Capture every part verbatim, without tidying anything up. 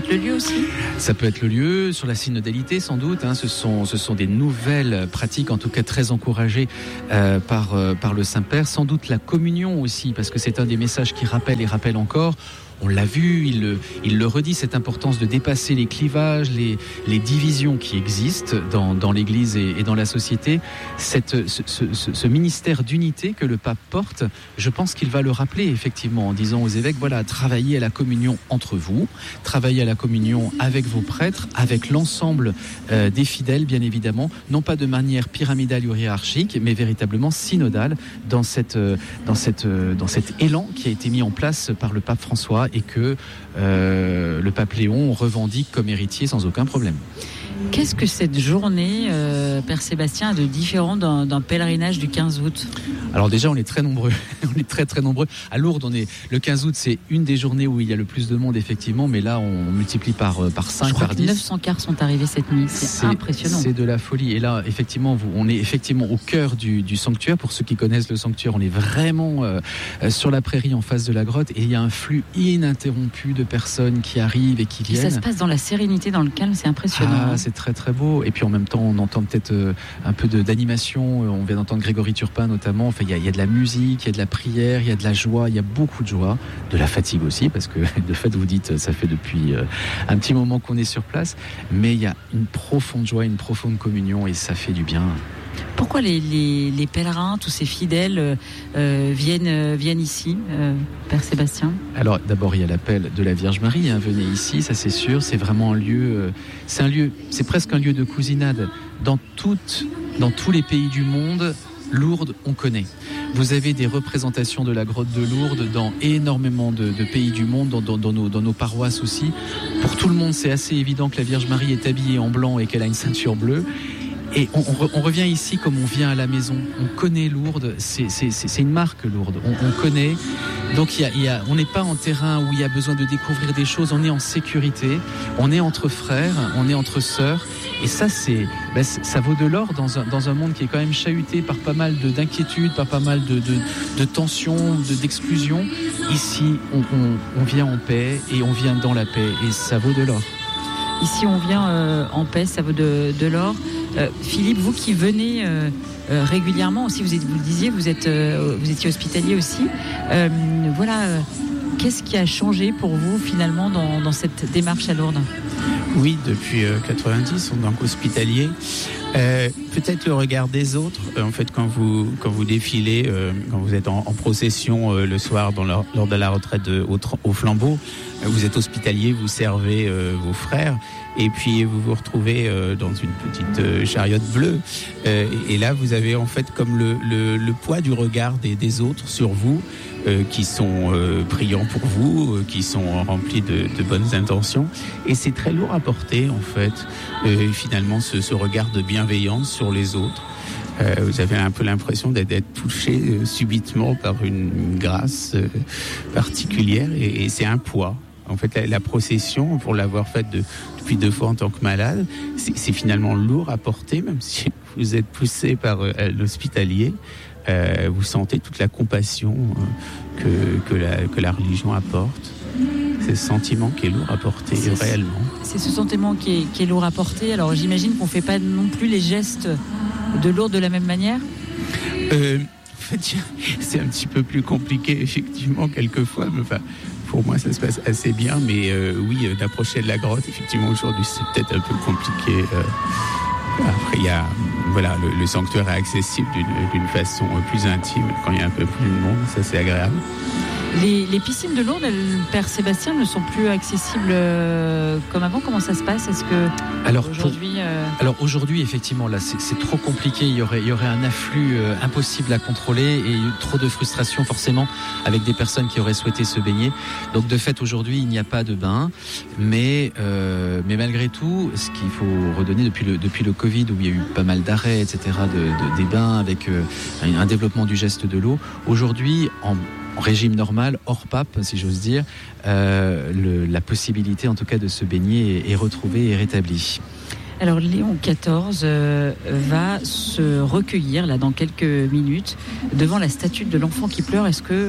être le lieu aussi ? Ça peut être le lieu, sur la synodalité sans doute. Hein, ce sont, ce sont des nouvelles pratiques, en tout cas très encouragées euh, par, euh, par le Saint-Père. Sans doute la communion aussi, parce que c'est un des messages qui rappelle et rappelle encore. On l'a vu, il le, il le redit, cette importance de dépasser les clivages, les, les divisions qui existent dans, dans l'Église et, et dans la société. Cette, ce, ce, ce ministère d'unité que le pape porte, je pense qu'il va le rappeler effectivement en disant aux évêques, voilà, travaillez à la communion entre vous, travaillez à la communion avec vos prêtres, avec l'ensemble euh, des fidèles, bien évidemment, non pas de manière pyramidale ou hiérarchique, mais véritablement synodale dans, cette, euh, dans, cette, euh, dans cet élan qui a été mis en place par le pape François et que euh, le pape Léon revendique comme héritier sans aucun problème. Qu'est-ce que cette journée, euh, Père Sébastien, a de différent d'un, d'un pèlerinage du quinze août ? Alors déjà, on est très nombreux. on est très très nombreux. À Lourdes, on est le quinze août, c'est une des journées où il y a le plus de monde effectivement, mais là, on multiplie par par cinq, Je crois par que dix. neuf cents cars sont arrivés cette nuit. C'est, c'est impressionnant. C'est de la folie. Et là, effectivement, vous, on est effectivement au cœur du, du sanctuaire. Pour ceux qui connaissent le sanctuaire, on est vraiment euh, sur la prairie en face de la grotte, et il y a un flux ininterrompu de personnes qui arrivent et qui viennent. Et ça se passe dans la sérénité, dans le calme. C'est impressionnant. Ah, hein. C'est très très beau. Et puis en même temps, on entend peut-être euh, un peu de, d'animation. On vient d'entendre Grégory Turpin notamment. Enfin, il y a, il y a de la musique, il y a de la prière, il y a de la joie, il y a beaucoup de joie, de la fatigue aussi, parce que de fait, vous dites, ça fait depuis euh, un petit moment qu'on est sur place. Mais il y a une profonde joie, une profonde communion, et ça fait du bien. Pourquoi les, les, les pèlerins, tous ces fidèles euh, viennent, euh, viennent ici, euh, Père Sébastien ? Alors d'abord, il y a l'appel de la Vierge Marie, hein, venez ici, ça c'est sûr, c'est vraiment un lieu, euh, c'est un lieu, c'est presque un lieu de cousinade. Dans, toutes, dans tous les pays du monde, Lourdes, on connaît. Vous avez des représentations de la grotte de Lourdes dans énormément de, de pays du monde, dans, dans, dans, nos, dans nos paroisses aussi. Pour tout le monde, c'est assez évident que la Vierge Marie est habillée en blanc et qu'elle a une ceinture bleue. Et on, on, on revient ici comme on vient à la maison. On connaît Lourdes, c'est, c'est, c'est, c'est une marque Lourdes. On, on connaît. Donc il y a, il y a, on n'est pas en terrain où il y a besoin de découvrir des choses. On est en sécurité. On est entre frères, on est entre sœurs. Et ça, c'est, ben, ça vaut de l'or dans un, dans un monde qui est quand même chahuté par pas mal de, d'inquiétudes, par pas mal de, de, de tensions, de, d'exclusions. Ici, on, on, on vient en paix et on vient dans la paix. Et ça vaut de l'or. Ici, on vient euh, en paix, ça vaut de, de l'or. Euh, Philippe, vous qui venez euh, euh, régulièrement aussi, vous, êtes, vous le disiez, vous, êtes, euh, vous étiez hospitalier aussi. Euh, voilà, euh, qu'est-ce qui a changé pour vous finalement dans, dans cette démarche à Lourdes ? Oui, depuis euh, quatre-vingt-dix, on est donc hospitalier. Euh, peut-être le regard des autres. Euh, en fait, quand vous quand vous défilez, euh, quand vous êtes en, en procession euh, le soir dans leur, lors de la retraite de, au, au flambeau, euh, vous êtes hospitalier, vous servez euh, vos frères, et puis vous vous retrouvez euh, dans une petite euh, chariote bleue. Euh, et, et là, vous avez en fait comme le, le, le poids du regard des, des autres sur vous, euh, qui sont euh, priants pour vous, euh, qui sont remplis de, de bonnes intentions. Et c'est très lourd à porter, en fait. Euh, et finalement, ce, ce regard de bienveillance sur les autres. Euh, vous avez un peu l'impression d'être, d'être touché euh, subitement par une, une grâce euh, particulière. Et, et c'est un poids. En fait, la, la procession, pour l'avoir faite de, depuis deux fois en tant que malade, c'est, c'est finalement lourd à porter, même si vous êtes poussé par euh, l'hospitalier. Euh, vous sentez toute la compassion euh, que, que, la, que la religion apporte. C'est ce sentiment qui est lourd à porter c'est réellement. Ce, c'est ce sentiment qui est, qui est lourd à porter. Alors j'imagine qu'on ne fait pas non plus les gestes de Lourdes de la même manière. euh, En fait, c'est un petit peu plus compliqué, effectivement, quelquefois. Mais enfin, pour moi, ça se passe assez bien. Mais euh, oui, d'approcher de la grotte, effectivement, aujourd'hui, c'est peut-être un peu compliqué. Euh, Après, il y a, voilà, le, le sanctuaire est accessible d'une, d'une façon plus intime quand il y a un peu plus de monde. Ça, c'est agréable. Les, les piscines de Lourdes, Père Sébastien, ne sont plus accessibles euh, comme avant. Comment ça se passe ? Est-ce que alors, aujourd'hui, pour, euh... alors aujourd'hui, effectivement, là, c'est, c'est trop compliqué. Il y aurait, il y aurait un afflux euh, impossible à contrôler et trop de frustration forcément avec des personnes qui auraient souhaité se baigner. Donc de fait, aujourd'hui, il n'y a pas de bain, mais euh, mais malgré tout, ce qu'il faut redonner depuis le depuis le Covid où il y a eu pas mal d'arrêts, et cetera, de, de des bains avec euh, un, un développement du geste de l'eau. Aujourd'hui, en En régime normal, hors pape, si j'ose dire, euh, le, la possibilité en tout cas de se baigner est, est retrouvée et rétablie. Alors Léon quatorze euh, va se recueillir là dans quelques minutes devant la statue de l'enfant qui pleure. Est-ce que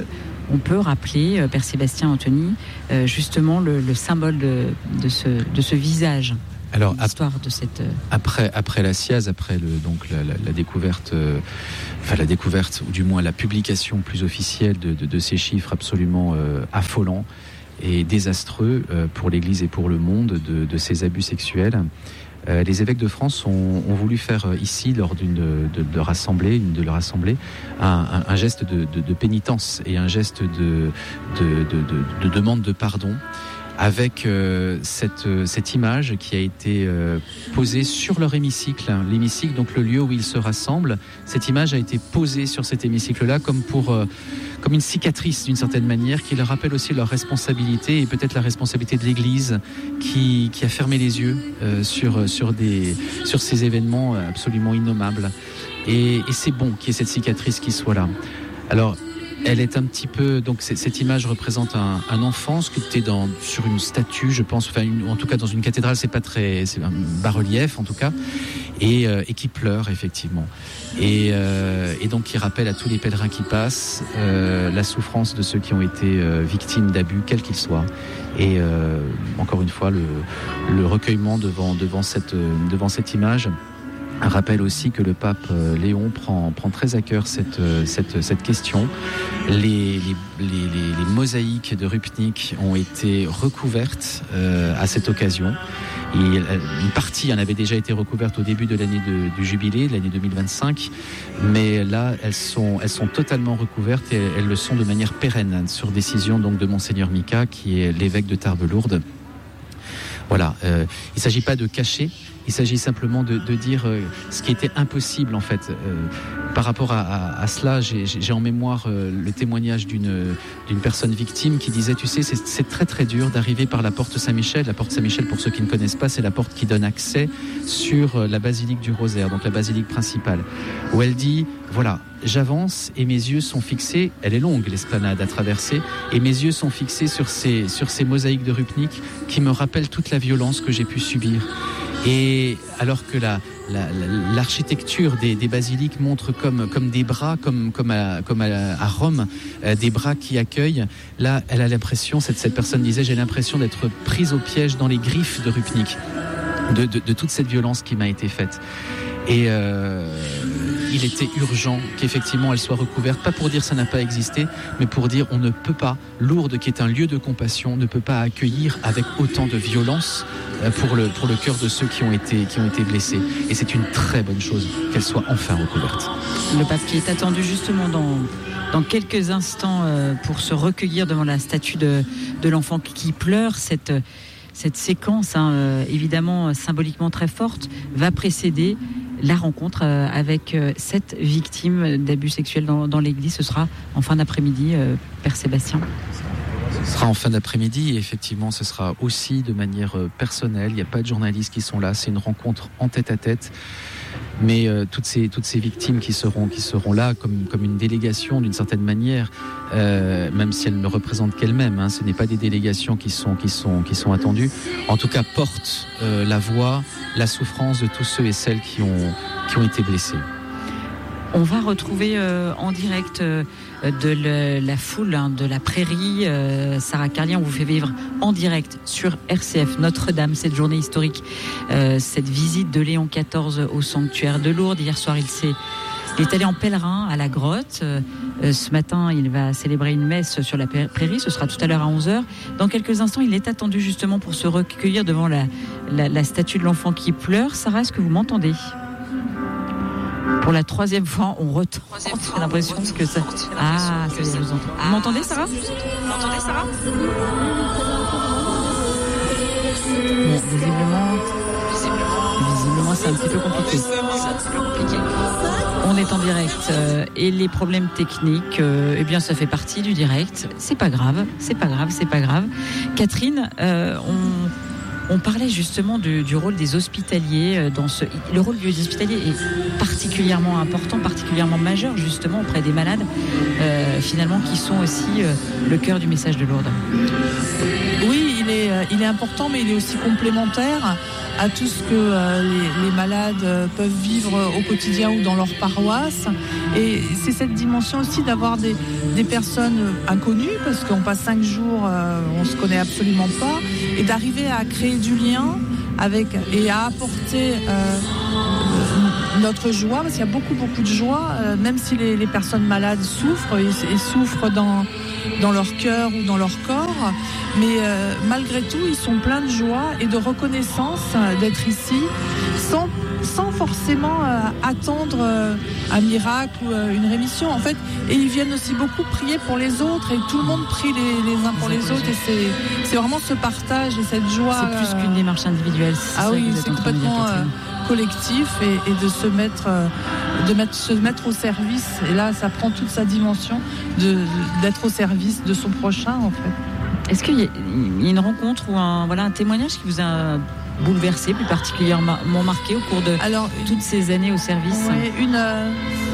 on peut rappeler, euh, Père Sébastien Anthony, euh, justement le, le symbole de, de, ce, de ce visage. Alors, l'histoire de cette... après, après la S I A Z, après le, donc la, la, la découverte, euh, enfin la découverte, ou du moins la publication plus officielle de, de, de ces chiffres absolument euh, affolants et désastreux euh, pour l'Église et pour le monde de, de ces abus sexuels, euh, les évêques de France ont, ont voulu faire ici, lors d'une de, de, de leur assemblée, de leur assemblée, un, un, un geste de, de, de pénitence et un geste de, de, de, de, de demande de pardon, avec euh, cette, euh, cette image qui a été euh, posée sur leur hémicycle, hein, l'hémicycle, donc le lieu où ils se rassemblent. Cette image a été posée sur cet hémicycle-là comme, pour, euh, comme une cicatrice d'une certaine manière, qui leur rappelle aussi leur responsabilité et peut-être la responsabilité de l'Église qui, qui a fermé les yeux euh, sur, sur, des, sur ces événements absolument innommables. Et, et c'est bon qu'il y ait cette cicatrice qui soit là. Alors, elle est un petit peu, donc cette image représente un, un enfant sculpté dans, sur une statue, je pense, enfin une, en tout cas dans une cathédrale, c'est pas très, c'est un bas-relief en tout cas, et, euh, et qui pleure effectivement, et, euh, et donc qui rappelle à tous les pèlerins qui passent euh, la souffrance de ceux qui ont été euh, victimes d'abus, quels qu'ils soient, et euh, encore une fois le, le recueillement devant devant cette devant cette image. Un rappel aussi que le pape Léon prend, prend très à cœur cette, cette, cette question. Les, les, les, les, les mosaïques de Rupnik ont été recouvertes euh, à cette occasion. Et une partie en avait déjà été recouverte au début de l'année de, du jubilé, de l'année deux mille vingt-cinq. Mais là, elles sont, elles sont totalement recouvertes et elles, elles le sont de manière pérenne, sur décision donc de Monseigneur Mika, qui est l'évêque de Tarbes-Lourdes. Voilà, euh, il ne s'agit pas de cacher, il s'agit simplement de, de dire euh, ce qui était impossible en fait. Euh, par rapport à, à, à cela, j'ai, j'ai en mémoire euh, le témoignage d'une, d'une personne victime qui disait, tu sais, c'est, c'est très très dur d'arriver par la porte Saint-Michel. La porte Saint-Michel, pour ceux qui ne connaissent pas, c'est la porte qui donne accès sur la basilique du Rosaire, donc la basilique principale, où elle dit, voilà, j'avance et mes yeux sont fixés, elle est longue l'esplanade à traverser, et mes yeux sont fixés sur ces, sur ces mosaïques de Rupnik qui me rappellent toute la violence que j'ai pu subir. Et alors que la, la, l'architecture des, des basiliques montre comme, comme des bras, comme, comme, à, comme à, à Rome, euh, des bras qui accueillent, là elle a l'impression, cette, cette personne disait, j'ai l'impression d'être prise au piège dans les griffes de Rupnik, de, de, de toute cette violence qui m'a été faite. Et euh, il était urgent qu'effectivement elle soit recouverte, pas pour dire ça n'a pas existé, mais pour dire on ne peut pas, Lourdes qui est un lieu de compassion, ne peut pas accueillir avec autant de violence pour le, pour le cœur de ceux qui ont été, qui ont été blessés. Et c'est une très bonne chose qu'elle soit enfin recouverte. Le pape qui est attendu justement dans, dans quelques instants euh, pour se recueillir devant la statue de, de l'enfant qui pleure, cette... Cette séquence, hein, euh, évidemment symboliquement très forte, va précéder la rencontre euh, avec euh, sept victimes d'abus sexuels dans, dans l'église. Ce sera en fin d'après-midi, euh, Père Sébastien. Ce sera en fin d'après-midi et effectivement ce sera aussi de manière personnelle. Il n'y a pas de journalistes qui sont là, c'est une rencontre en tête-à-tête. Mais euh, toutes ces toutes ces victimes qui seront qui seront là comme comme une délégation d'une certaine manière, euh, même si elles ne représentent qu'elles-mêmes, hein, ce n'est pas des délégations qui sont qui sont qui sont attendues. En tout cas, portent euh, la voix, la souffrance de tous ceux et celles qui ont qui ont été blessés. On va retrouver euh, en direct euh, de le, la foule hein, de la prairie. Euh, Sarah Carlien, on vous fait vivre en direct sur R C F Notre-Dame cette journée historique, euh, cette visite de Léon quatorze au sanctuaire de Lourdes. Hier soir, il s'est Il est allé en pèlerin à la grotte. Euh, ce matin, il va célébrer une messe sur la prairie. Ce sera tout à l'heure à onze heures. Dans quelques instants, il est attendu justement pour se recueillir devant la, la, la statue de l'enfant qui pleure. Sarah, est-ce que vous m'entendez ? Pour la troisième fois, on retente. J'ai l'impression que ça... Ah, ça y est, je vous entends. Vous m'entendez, Sarah ? Vous m'entendez, Sarah ? Bon, visiblement... Visiblement, c'est un petit peu compliqué. On est en direct euh, et les problèmes techniques, euh, eh bien, ça fait partie du direct. C'est pas grave, c'est pas grave, c'est pas grave. Catherine, euh, on... On parlait justement du, du rôle des hospitaliers dans ce. Le rôle des hospitaliers est particulièrement important, particulièrement majeur justement auprès des malades, euh, finalement qui sont aussi euh, le cœur du message de Lourdes. Oui, il est euh, il est important, mais il est aussi complémentaire à tout ce que euh, les, les malades euh, peuvent vivre au quotidien ou dans leur paroisse. Et c'est cette dimension aussi d'avoir des, des personnes inconnues, parce qu'on passe cinq jours, euh, on se connaît absolument pas, et d'arriver à créer du lien avec et à apporter euh, notre joie, parce qu'il y a beaucoup beaucoup de joie, euh, même si les, les personnes malades souffrent et, et souffrent dans dans leur cœur ou dans leur corps, mais euh, malgré tout ils sont pleins de joie et de reconnaissance euh, d'être ici, sans sans forcément euh, attendre euh, un miracle ou euh, une rémission en fait, et ils viennent aussi beaucoup prier pour les autres, et tout le monde prie les, les uns pour les autres, et c'est, c'est vraiment ce partage et cette joie. C'est plus qu'une démarche individuelle. C'est ah oui, que vous êtes c'est en train de dire, complètement euh, collectif, et, et de se mettre, euh, de mettre, se mettre au service, et là ça prend toute sa dimension de, d'être au service de son prochain en fait. Est-ce qu'il y a, il y a une rencontre ou un, voilà, un témoignage qui vous a bouleversé, plus particulièrement marqué au cours de Alors, toutes ces années au service? Oui, une, euh,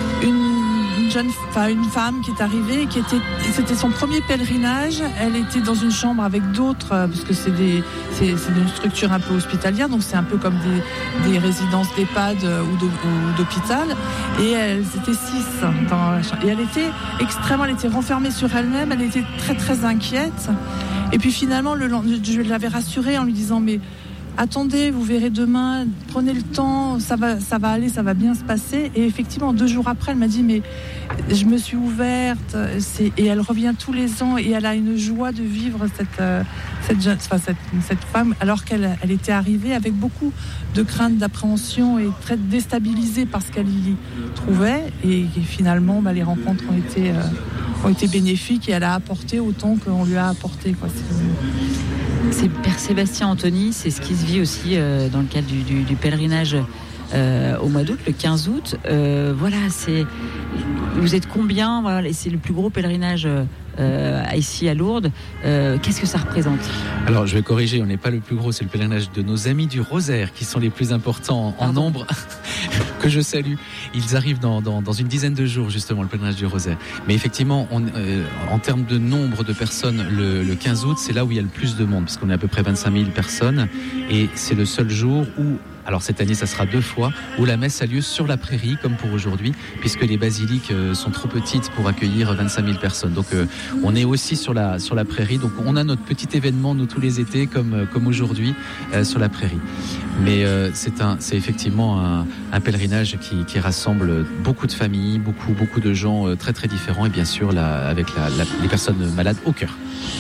une, une jeune, enfin une femme qui est arrivée, qui était, c'était son premier pèlerinage. Elle était dans une chambre avec d'autres, euh, parce que c'est des, c'est, c'est une structure un peu hospitalière, donc c'est un peu comme des, des résidences d'EHPAD euh, ou, de, ou d'hôpital. Et elles étaient six dans la chambre. Et elle était extrêmement, elle était renfermée sur elle-même. Elle était très très inquiète. Et puis finalement, le, je l'avais rassurée en lui disant mais attendez, vous verrez demain, prenez le temps, ça va, ça va aller, ça va bien se passer. Et effectivement, deux jours après, elle m'a dit, mais je me suis ouverte, c'est... et elle revient tous les ans, et elle a une joie de vivre cette, euh, cette, jeune, enfin, cette, cette femme, alors qu'elle elle était arrivée avec beaucoup de crainte, d'appréhension, et très déstabilisée par ce qu'elle y trouvait. Et, et finalement, bah, les rencontres ont été, euh, ont été bénéfiques, et elle a apporté autant qu'on lui a apporté, quoi. C'est... C'est Père Sébastien Antony, c'est ce qui se vit aussi euh, dans le cadre du, du, du pèlerinage euh, au mois d'août, le quinze août. Euh, voilà, c'est, vous êtes combien? Voilà, c'est le plus gros pèlerinage euh, ici à Lourdes. Euh, qu'est-ce que ça représente? Alors, je vais corriger, on n'est pas le plus gros, c'est le pèlerinage de nos amis du Rosaire qui sont les plus importants en, en nombre, que je salue. Ils arrivent dans, dans, dans une dizaine de jours, justement, le pèlerinage du Rosaire. Mais effectivement, on, euh, en termes de nombre de personnes, le, le quinze août, c'est là où il y a le plus de monde, parce qu'on est à peu près vingt-cinq mille personnes, et c'est le seul jour où, alors cette année ça sera deux fois, où la messe a lieu sur la prairie, comme pour aujourd'hui, puisque les basiliques euh, sont trop petites pour accueillir vingt-cinq mille personnes. Donc euh, on est aussi sur la, sur la prairie, donc on a notre petit événement, nous, tous les étés, comme, euh, comme aujourd'hui, euh, sur la prairie. Mais euh, c'est, un, c'est effectivement un, un pèlerinage qui, qui rassemble beaucoup de familles, beaucoup, beaucoup de gens euh, très très différents, et bien sûr la, avec la, la, les personnes malades au cœur.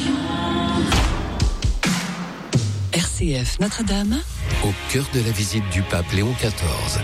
R C F Notre-Dame, au cœur de la visite du pape Léon quatorze.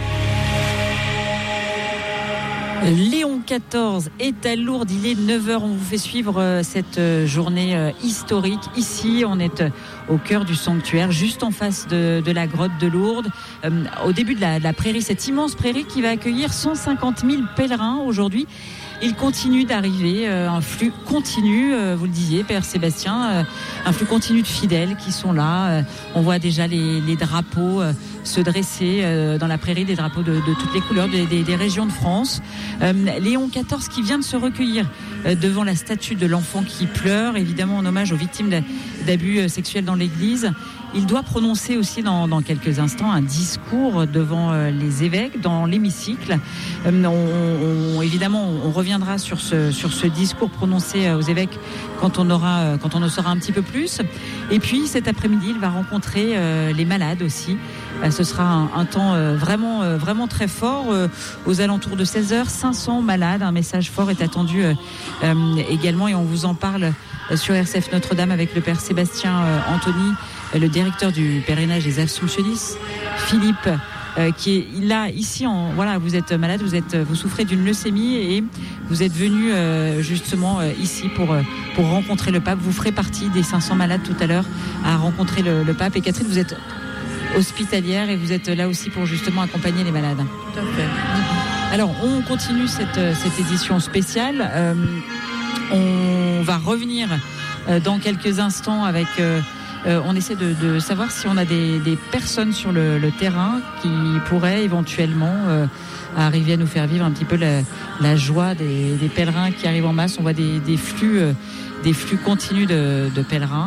Léon quatorze est à Lourdes, il est neuf heures, on vous fait suivre cette journée historique. Ici, on est au cœur du sanctuaire, juste en face de, de la grotte de Lourdes, euh, au début de la, de la prairie, cette immense prairie qui va accueillir cent cinquante mille pèlerins aujourd'hui. Il continue d'arriver, euh, un flux continu, euh, vous le disiez, Père Sébastien, euh, un flux continu de fidèles qui sont là. Euh, on voit déjà les, les drapeaux euh, se dresser euh, dans la prairie, des drapeaux de, de toutes les couleurs des, des, des régions de France. Euh, Léon quatorze qui vient de se recueillir euh, devant la statue de l'enfant qui pleure, évidemment en hommage aux victimes d'abus sexuels dans l'église. Il doit prononcer aussi dans, dans quelques instants un discours devant euh, les évêques dans l'hémicycle. Euh, on, on, évidemment, on reviendra sur ce, sur ce discours prononcé euh, aux évêques quand on, aura, euh, quand on en saura un petit peu plus. Et puis cet après-midi, il va rencontrer euh, les malades aussi. Euh, ce sera un, un temps euh, vraiment, euh, vraiment très fort. Euh, aux alentours de seize heures, cinq cents malades. Un message fort est attendu euh, euh, également, et on vous en parle euh, sur R C F Notre-Dame avec le Père Sébastien euh, Antony, le directeur du pèlerinage des Assumptionistes, Philippe, euh, qui est là, ici, en, voilà, vous êtes malade, vous, êtes, vous souffrez d'une leucémie, et vous êtes venu euh, justement euh, ici pour, euh, pour rencontrer le pape. Vous ferez partie des cinq cents malades tout à l'heure à rencontrer le, le pape. Et Catherine, vous êtes hospitalière et vous êtes là aussi pour justement accompagner les malades. Tout à fait. Alors, on continue cette, cette édition spéciale. Euh, on va revenir euh, dans quelques instants avec... Euh, Euh, on essaie de, de savoir si on a des, des personnes sur le, le terrain qui pourraient éventuellement euh, arriver à nous faire vivre un petit peu la, la joie des, des pèlerins qui arrivent en masse. On voit des, des flux, euh, des flux continus de, de pèlerins.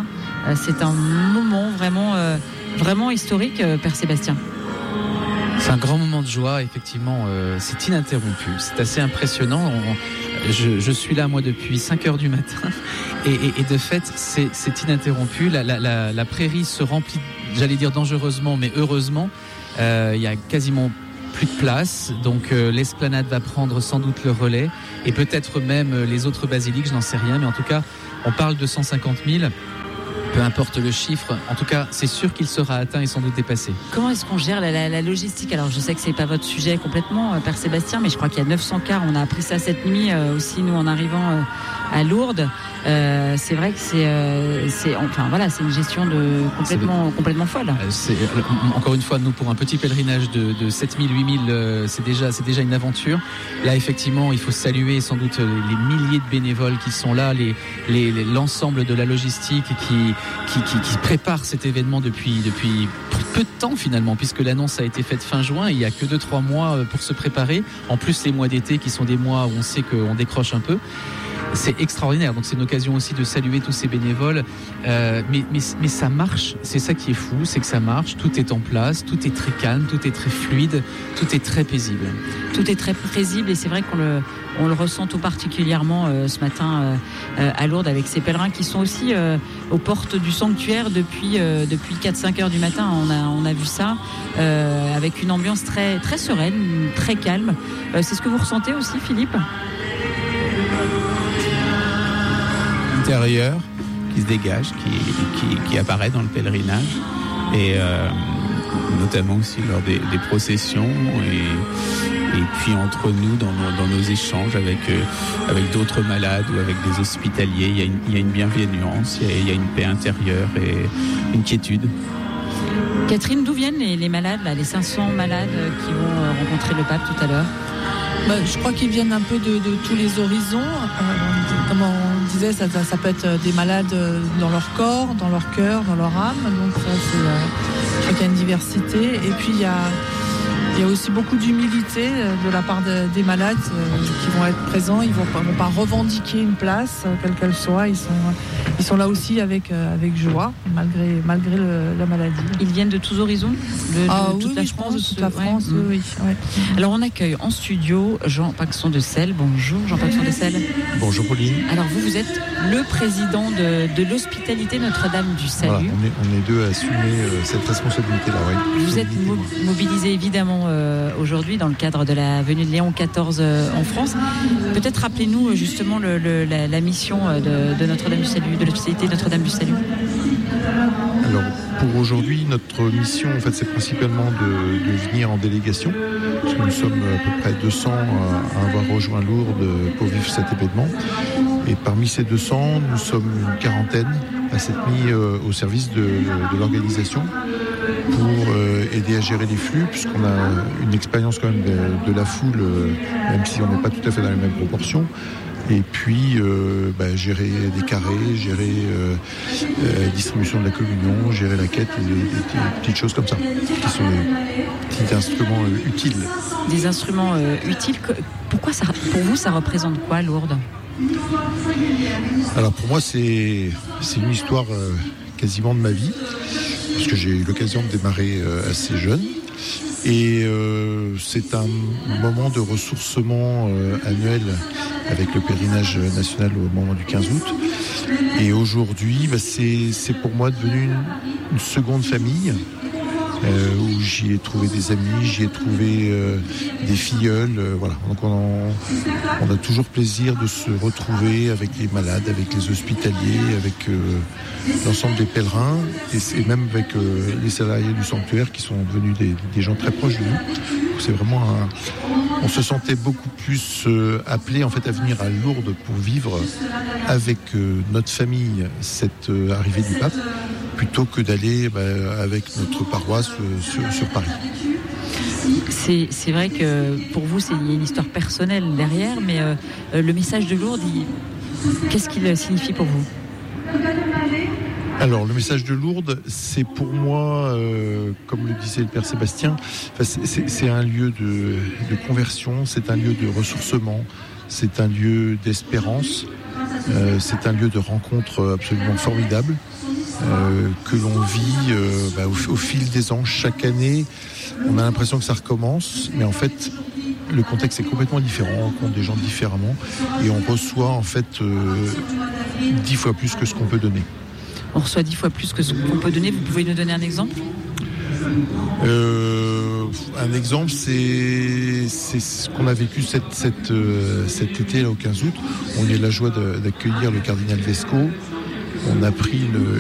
Euh, c'est un moment vraiment, euh, vraiment historique, euh, Père Sébastien. C'est un grand moment de joie, effectivement, euh, c'est ininterrompu, c'est assez impressionnant. On, je, je suis là, moi, depuis cinq heures du matin, et, et, et de fait, c'est, c'est ininterrompu. La, la, la, la prairie se remplit, j'allais dire dangereusement, mais heureusement. Euh, il y a quasiment plus de place, donc euh, l'esplanade va prendre sans doute le relais, et peut-être même euh, les autres basiliques, je n'en sais rien, mais en tout cas, on parle de cent cinquante mille. Peu importe le chiffre, en tout cas, c'est sûr qu'il sera atteint et sans doute dépassé. Comment est-ce qu'on gère la, la, la logistique ? Alors, je sais que c'est pas votre sujet complètement, euh, Père Sébastien, mais je crois qu'il y a neuf cents cars. On a appris ça cette nuit euh, aussi, nous, en arrivant euh, à Lourdes. Euh, c'est vrai que c'est, euh, c'est, enfin voilà, c'est une gestion de complètement, c'est, millions folle. Euh, c'est, encore une fois, nous, pour un petit pèlerinage de, de sept mille, huit mille, euh, c'est déjà, c'est déjà une aventure. Là, effectivement, il faut saluer sans doute les milliers de bénévoles qui sont là, les, les, les, l'ensemble de la logistique qui, qui, qui, qui prépare cet événement depuis, depuis peu de temps finalement, puisque l'annonce a été faite fin juin. Il n'y a que deux trois mois pour se préparer. En plus, les mois d'été qui sont des mois où on sait qu'on décroche un peu. C'est extraordinaire, donc c'est une occasion aussi de saluer tous ces bénévoles, euh, mais, mais, mais ça marche, c'est ça qui est fou, c'est que ça marche, tout est en place, tout est très calme, tout est très fluide, tout est très paisible. Tout est très paisible et c'est vrai qu'on le, on le ressent tout particulièrement euh, ce matin euh, à Lourdes avec ces pèlerins qui sont aussi euh, aux portes du sanctuaire depuis, euh, depuis quatre cinq heures du matin, on a, on a vu ça, euh, avec une ambiance très, très sereine, très calme. Euh, c'est ce que vous ressentez aussi, Philippe ? Intérieur qui se dégage, qui, qui, qui apparaît dans le pèlerinage et euh, notamment aussi lors des, des processions et, et puis entre nous dans nos, dans nos échanges avec, euh, avec d'autres malades ou avec des hospitaliers, il y a une, il y a une bienveillance, il y a, il y a une paix intérieure et une quiétude. Catherine, d'où viennent les, les malades, là, les cinq cents malades qui vont rencontrer le pape tout à l'heure ? Bah, je crois qu'ils viennent un peu de, de tous les horizons. Euh, comme on disait, ça, ça, ça peut être des malades dans leur corps, dans leur cœur, dans leur âme. Donc ça, c'est, euh, je crois qu'il y a une diversité. Et puis il y a, il y a aussi beaucoup d'humilité de la part de, des malades euh, qui vont être présents. Ils ne vont, vont pas revendiquer une place, quelle qu'elle soit. Ils sont, ils sont là aussi avec, euh, avec joie, malgré, malgré le, la maladie. Ils viennent de tous horizons, de, de ah, toute oui, la oui, France, pense, toute la France, ouais. oui. Ouais. Alors on accueille en studio Jean Paxson de Selles. Bonjour Jean Paxson de Selles. Bonjour Pauline. Alors vous, vous êtes le président de, de l'hospitalité Notre-Dame du Salut. Voilà, on, est, on est deux à assumer euh, cette responsabilité-là. Oui. Vous êtes mo- mobilisé évidemment euh, aujourd'hui dans le cadre de la venue de Léon quatorze euh, en France. Peut-être rappelez-nous justement le, le, la, la mission de, de Notre-Dame du Salut, de l'hospitalité Notre-Dame du Salut. Alors pour aujourd'hui, notre mission en fait, c'est principalement de, de venir en délégation. Parce que nous sommes à peu près deux cents à, à avoir rejoint Lourdes pour vivre cet événement. Et parmi ces deux cents, nous sommes une quarantaine à s'être mis euh, au service de, de l'organisation pour euh, aider à gérer les flux, puisqu'on a une expérience quand même de, de la foule, euh, même si on n'est pas tout à fait dans les mêmes proportions. Et puis euh, bah, gérer des carrés, gérer euh, euh, distribution de la communion, gérer la quête, et des, des, des petites choses comme ça, qui sont des petits instruments euh, utiles. Des instruments euh, utiles. Pourquoi ça, pour vous, ça représente quoi, Lourdes ? Alors pour moi, c'est, c'est une histoire euh, quasiment de ma vie, parce que j'ai eu l'occasion de démarrer euh, assez jeune. Et euh, c'est un moment de ressourcement euh, annuel avec le pèlerinage national au moment du quinze août. Et aujourd'hui, bah, c'est, c'est pour moi devenu une, une seconde famille euh, où j'y ai trouvé des amis, j'y ai trouvé euh, des filleuls. Euh, voilà. Donc on, on a toujours plaisir de se retrouver avec les malades, avec les hospitaliers, avec euh, l'ensemble des pèlerins et, et même avec euh, les salariés du sanctuaire qui sont devenus des, des gens très proches de nous. C'est vraiment un, on se sentait beaucoup plus euh, appelé en fait à venir à Lourdes pour vivre avec euh, notre famille cette euh, arrivée du pape plutôt que d'aller bah, avec notre paroisse euh, sur, sur Paris. C'est, c'est vrai que pour vous, c'est, il y a une histoire personnelle derrière, mais euh, le message de Lourdes, il, qu'est-ce qu'il signifie pour vous ? Alors, le message de Lourdes, c'est pour moi, euh, comme le disait le Père Sébastien, c'est, c'est, c'est un lieu de, de conversion, c'est un lieu de ressourcement, c'est un lieu d'espérance, euh, c'est un lieu de rencontre absolument formidable. euh, que l'on vit euh, bah, au, au fil des ans. Chaque année, on a l'impression que ça recommence, mais en fait, le contexte est complètement différent, on rencontre des gens différemment et on reçoit en fait euh, dix fois plus que ce qu'on peut donner. On reçoit dix fois plus que ce qu'on peut donner. Vous pouvez nous donner un exemple ? euh, Un exemple, c'est, c'est ce qu'on a vécu cette, cette, euh, cet été là, au quinze août. On a eu la joie de, d'accueillir le cardinal Vesco. On a pris une,